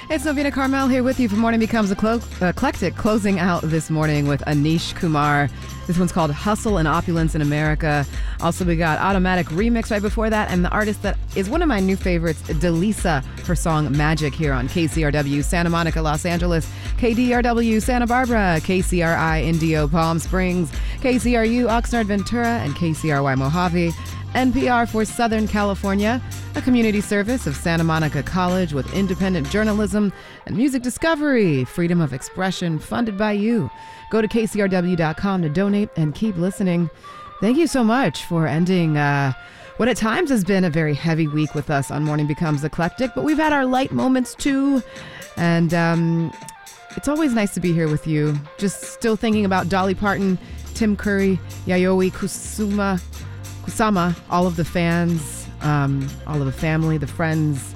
It's Novena Carmel here with you for Morning Becomes Eclectic, closing out this morning with Anish Kumar. This one's called Hustle and Opulence in America. Also, we got Automatic Remix right before that, and the artist that is one of my new favorites, Delisa, her song Magic here on KCRW Santa Monica, Los Angeles, KDRW Santa Barbara, KCRI Indio Palm Springs, KCRU Oxnard Ventura, and KCRY Mojave. NPR for Southern California, a community service of Santa Monica College with independent journalism and music discovery, freedom of expression funded by you. Go to kcrw.com to donate and keep listening. Thank you so much for ending what at times has been a very heavy week with us on Morning Becomes Eclectic, but we've had our light moments too. And it's always nice to be here with you. Just still thinking about Dolly Parton, Tim Curry, Yayoi Kusama, all of the fans, all of the family, the friends.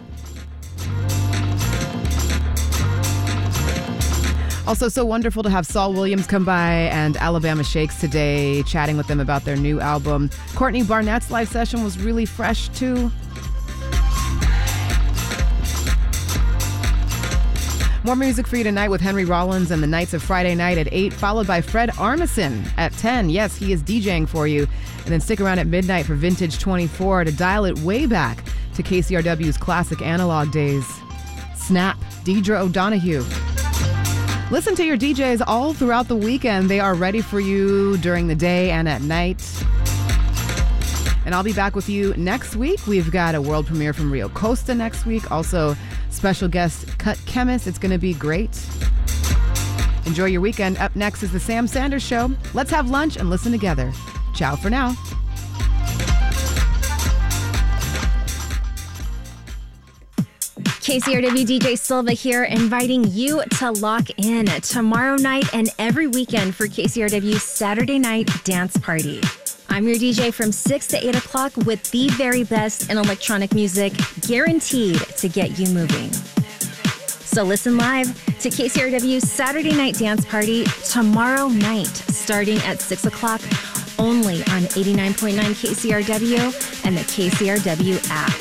Also, so wonderful to have Saul Williams come by and Alabama Shakes today, chatting with them about their new album. Courtney Barnett's live session was really fresh, too. More music for you tonight with Henry Rollins and the Nights of Friday Night at 8, followed by Fred Armisen at 10. Yes, he is DJing for you. And then stick around at midnight for Vintage 24 to dial it way back to KCRW's classic analog days. Snap, Deidre O'Donoghue. Listen to your DJs all throughout the weekend. They are ready for you during the day and at night. And I'll be back with you next week. We've got a world premiere from Rio Costa next week. Also, special guest Cut Chemist. It's going to be great. Enjoy your weekend. Up next is the Sam Sanders Show. Let's have lunch and listen together. Ciao for now. KCRW DJ Silva here, inviting you to lock in tomorrow night and every weekend for KCRW's Saturday Night Dance Party. I'm your DJ from 6 to 8 o'clock with the very best in electronic music, guaranteed to get you moving. So listen live to KCRW's Saturday Night Dance Party tomorrow night, starting at 6 o'clock, only on 89.9 KCRW and the KCRW app.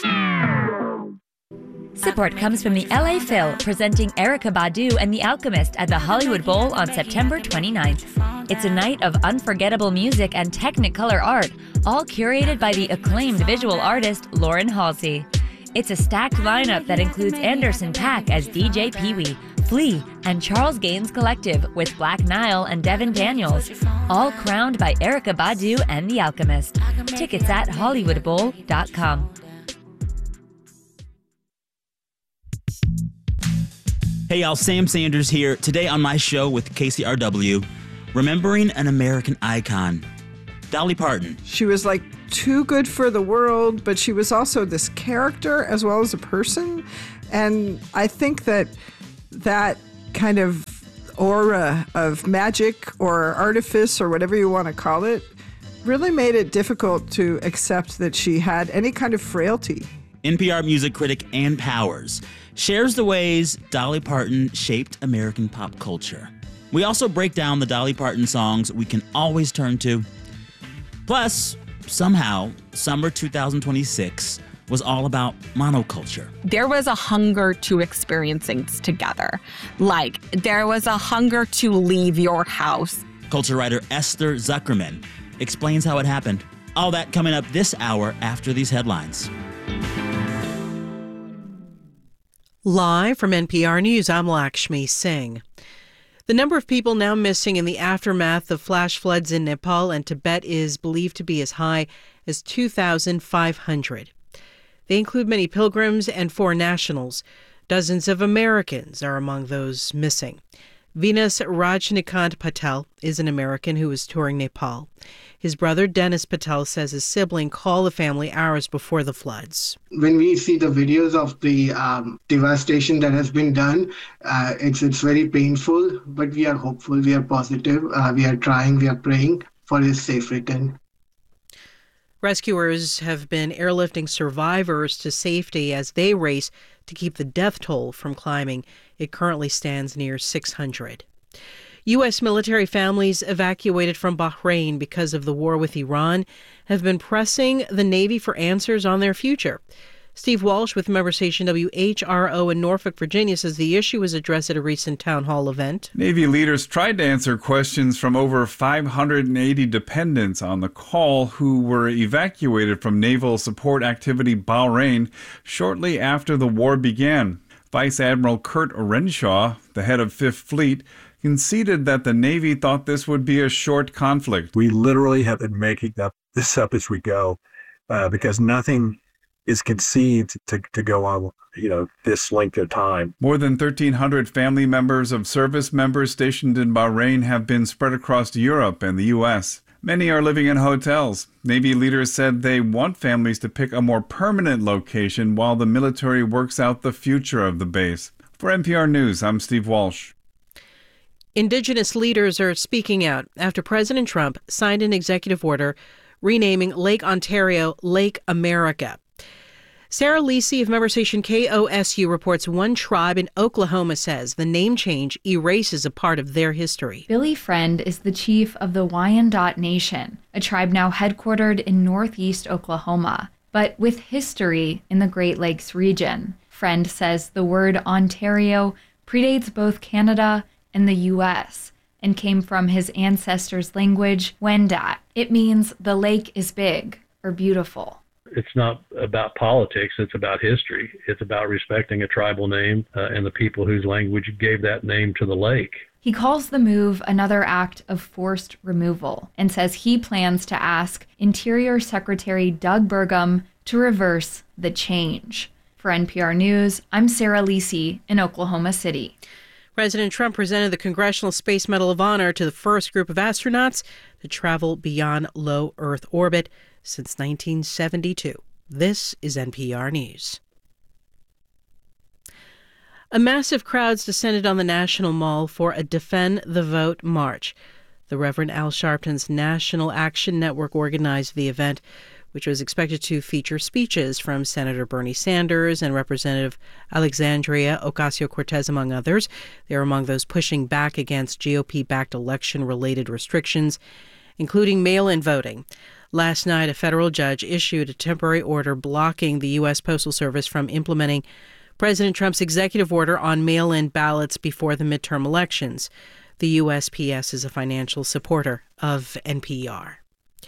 Support comes from the LA Phil, presenting Erykah Badu and The Alchemist at the Hollywood Bowl on September 29th. It's a night of unforgettable music and Technicolor art, all curated by the acclaimed visual artist Lauren Halsey. It's a stacked lineup that includes Anderson .Paak as DJ Pee-wee, Flea, and Charles Gaines Collective with Black Nile and Devin Daniels, all crowned by Erykah Badu and The Alchemist. Tickets at hollywoodbowl.com. Hey y'all, Sam Sanders here. Today on my show with KCRW, remembering an American icon, Dolly Parton. She was like too good for the world, but she was also this character as well as a person. And I think that kind of aura of magic or artifice or whatever you want to call it really made it difficult to accept that she had any kind of frailty. NPR music critic Ann Powers shares the ways Dolly Parton shaped American pop culture. We also break down the Dolly Parton songs we can always turn to. Plus, somehow, summer 2026 was all about monoculture. There was a hunger to experience things together. Like, there was a hunger to leave your house. Culture writer Esther Zuckerman explains how it happened. All that coming up this hour after these headlines. Live from NPR News, I'm Lakshmi Singh. The number of people now missing in the aftermath of flash floods in Nepal and Tibet is believed to be as high as 2,500. They include many pilgrims and foreign nationals. Dozens of Americans are among those missing. Venus Rajnikant Patel is an American who was touring Nepal. His brother, Dennis Patel, says his sibling called the family hours before the floods. When we see the videos of the devastation that has been done, it's very painful, but we are hopeful, we are positive, we are trying, we are praying for his safe return. Rescuers have been airlifting survivors to safety as they race to keep the death toll from climbing. It currently stands near 600. U.S. military families evacuated from Bahrain because of the war with Iran have been pressing the Navy for answers on their future. Steve Walsh with member station WHRO in Norfolk, Virginia, says the issue was addressed at a recent town hall event. Navy leaders tried to answer questions from over 580 dependents on the call who were evacuated from Naval Support Activity Bahrain shortly after the war began. Vice Admiral Kurt Renshaw, the head of Fifth Fleet, conceded that the Navy thought this would be a short conflict. We literally have been making this up as we go because nothing is conceived to go on, this length of time. More than 1,300 family members of service members stationed in Bahrain have been spread across Europe and the U.S. Many are living in hotels. Navy leaders said they want families to pick a more permanent location while the military works out the future of the base. For NPR News, I'm Steve Walsh. Indigenous leaders are speaking out after President Trump signed an executive order renaming Lake Ontario Lake America. Sarah Lisi of member station KOSU reports one tribe in Oklahoma says the name change erases a part of their history. Billy Friend is the chief of the Wyandot Nation, a tribe now headquartered in northeast Oklahoma, but with history in the Great Lakes region. Friend says the word Ontario predates both Canada and the U.S. and came from his ancestors' language, Wendat. It means the lake is big or beautiful. It's not about politics, it's about history. It's about respecting a tribal name and the people whose language gave that name to the lake. He calls the move another act of forced removal and says he plans to ask Interior Secretary Doug Burgum to reverse the change. For NPR News, I'm Sarah Lisi in Oklahoma City. President Trump presented the Congressional Space Medal of Honor to the first group of astronauts to travel beyond low Earth orbit since 1972. This is NPR News. A massive crowds descended on the National Mall for a Defend the Vote march. The Reverend Al Sharpton's National Action Network organized the event, which was expected to feature speeches from Senator Bernie Sanders and Representative Alexandria Ocasio-Cortez, among others. They are among those pushing back against GOP-backed election-related restrictions, including mail-in voting. Last night, a federal judge issued a temporary order blocking the U.S. Postal Service from implementing President Trump's executive order on mail-in ballots before the midterm elections. The USPS is a financial supporter of NPR.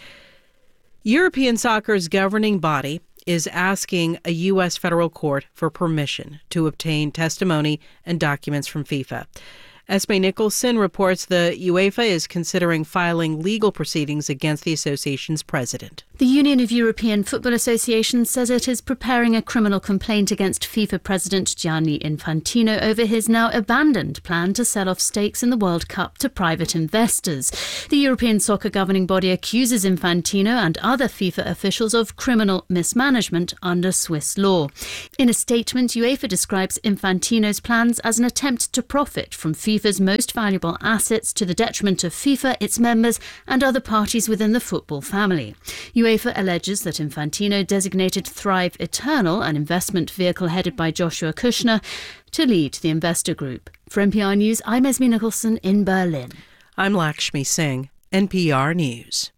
European soccer's governing body is asking a U.S. federal court for permission to obtain testimony and documents from FIFA. Esme Nicholson reports the UEFA is considering filing legal proceedings against the association's president. The Union of European Football Associations says it is preparing a criminal complaint against FIFA President Gianni Infantino over his now abandoned plan to sell off stakes in the World Cup to private investors. The European soccer governing body accuses Infantino and other FIFA officials of criminal mismanagement under Swiss law. In a statement, UEFA describes Infantino's plans as an attempt to profit from FIFA's most valuable assets to the detriment of FIFA, its members, and other parties within the football family. UEFA alleges that Infantino designated Thrive Eternal, an investment vehicle headed by Joshua Kushner, to lead the investor group. For NPR News, I'm Esme Nicholson in Berlin. I'm Lakshmi Singh, NPR News.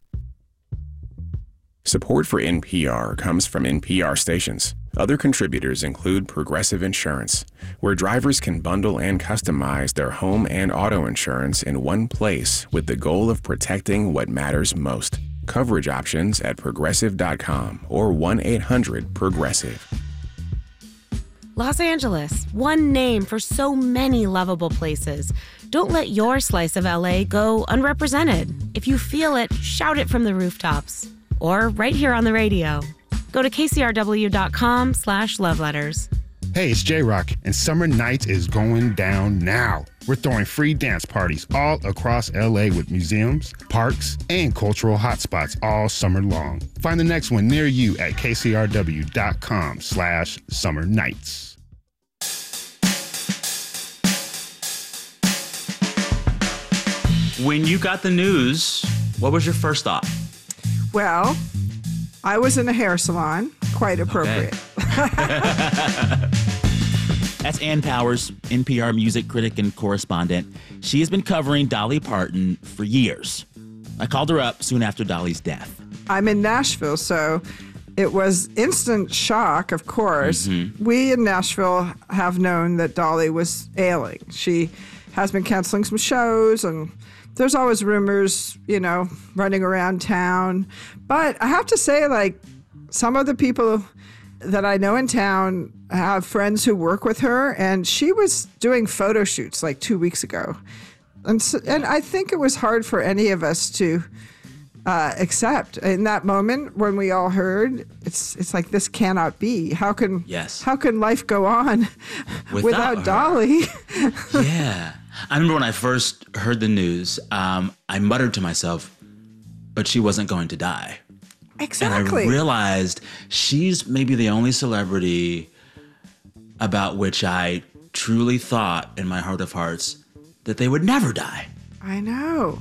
Support for NPR comes from NPR stations. Other contributors include Progressive Insurance, where drivers can bundle and customize their home and auto insurance in one place with the goal of protecting what matters most. Coverage options at progressive.com or 1-800-PROGRESSIVE. Los Angeles, one name for so many lovable places. Don't let your slice of LA go unrepresented. If you feel it, shout it from the rooftops. Or right here on the radio. Go to kcrw.com/loveletters. Hey, it's J-Rock, and Summer Nights is going down now. We're throwing free dance parties all across LA with museums, parks, and cultural hotspots all summer long. Find the next one near you at kcrw.com/summernights. When you got the news, what was your first thought? Well, I was in a hair salon. Quite appropriate. Okay. That's Ann Powers, NPR music critic and correspondent. She has been covering Dolly Parton for years. I called her up soon after Dolly's death. I'm in Nashville, so it was instant shock, of course. Mm-hmm. We in Nashville have known that Dolly was ailing. She has been canceling some shows, and there's always rumors, running around town. But I have to say, like, some of the people that I know in town have friends who work with her, and she was doing photo shoots like 2 weeks ago. And I think it was hard for any of us to accept in that moment when we all heard it's like, this cannot be. How can life go on without Dolly? Yeah. I remember when I first heard the news, I muttered to myself, but she wasn't going to die. Exactly. And I realized she's maybe the only celebrity about which I truly thought in my heart of hearts that they would never die. I know.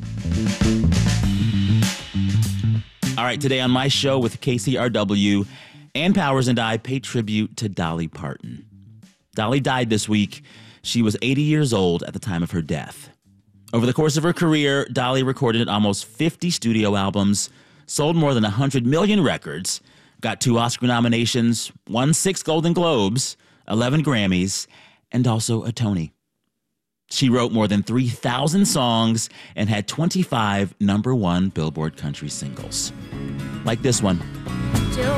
All right, today on my show with KCRW, Ann Powers and I pay tribute to Dolly Parton. Dolly died this week. She was 80 years old at the time of her death. Over the course of her career, Dolly recorded almost 50 studio albums, sold more than 100 million records, got 2 Oscar nominations, won 6 Golden Globes, 11 Grammys, and also a Tony. She wrote more than 3,000 songs and had 25 #1 Billboard country singles. Like this one.